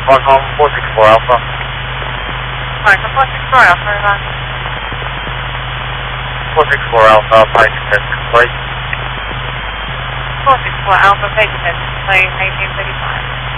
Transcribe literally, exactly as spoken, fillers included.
One home, four six four Alpha. Right, so four six four Alpha, over. four six four Alpha, page attention, please. four six four Alpha, page attention, plane eighteen thirty-five.